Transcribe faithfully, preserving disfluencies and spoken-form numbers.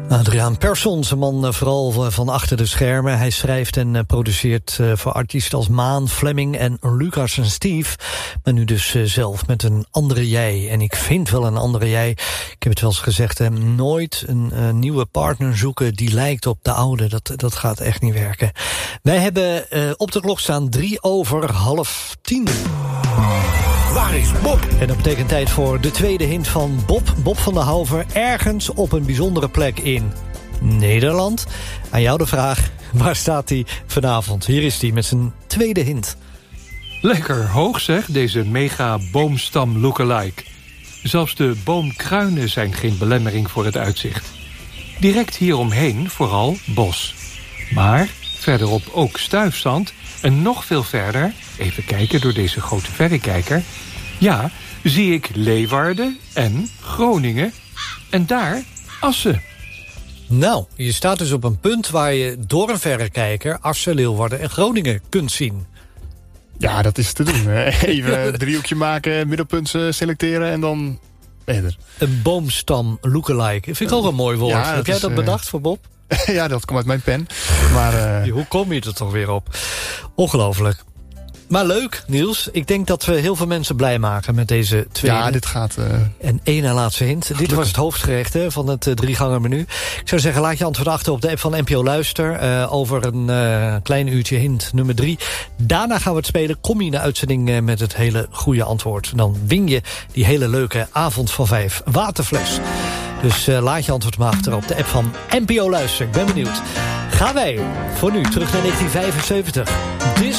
Adriaan Persson, een man vooral van achter de schermen. Hij schrijft en produceert voor artiesten als Maan, Fleming en Lucas en Steve. Maar nu dus zelf met een andere jij. En ik vind wel een andere jij. Ik heb het wel eens gezegd, hè, nooit een uh, nieuwe partner zoeken die lijkt op de oude. Dat, dat gaat echt niet werken. Wij hebben uh, op de klok staan drie over half tien. Waar is Bob? En dat betekent tijd voor de tweede hint van Bob. Bob van der Halver, ergens op een bijzondere plek in Nederland. Aan jou de vraag, waar staat hij vanavond? Hier is hij met zijn tweede hint. Lekker hoog zeg, deze mega boomstam lookalike. Zelfs de boomkruinen zijn geen belemmering voor het uitzicht. Direct hieromheen vooral bos. Maar verderop ook stuifzand. En nog veel verder, even kijken door deze grote verrekijker. Ja, zie ik Leeuwarden en Groningen. En daar Assen. Nou, je staat dus op een punt waar je door een verrekijker Assen, Leeuwarden en Groningen kunt zien. Ja, dat is te doen. Even een driehoekje maken, middelpunt selecteren en dan ben je er. Een boomstam lookalike. Ik vind het ook een mooi woord. Ja, Heb jij is, dat bedacht voor Bob? Ja, dat komt uit mijn pen. Maar, uh... hoe kom je er toch weer op? Ongelooflijk. Maar leuk, Niels. Ik denk dat we heel veel mensen blij maken met deze tweede. Ja, dit gaat... Uh... En één na laatste hint. Gelukkig. Dit was het hoofdgerecht hè, van het uh, driegangen menu. Ik zou zeggen, laat je antwoord achter op de app van N P O Luister. Uh, over een uh, klein uurtje hint nummer drie. Daarna gaan we het spelen. Kom je in de uitzending uh, met het hele goede antwoord. Dan win je die hele leuke avond van vijf waterfles. Dus uh, laat je antwoord maar achter op de app van N P O Luister. Ik ben benieuwd. Gaan wij voor nu terug naar negentien vijfenzeventig. Dit